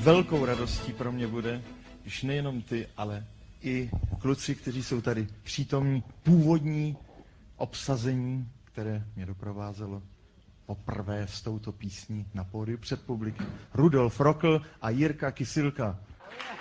velkou radostí pro mě bude, když nejenom ty, ale i kluci, kteří jsou tady přítomní, původní obsazení, které mě doprovázelo poprvé s touto písní na pódiu před publikem. Rudolf Rokl a Jirka Kysilka.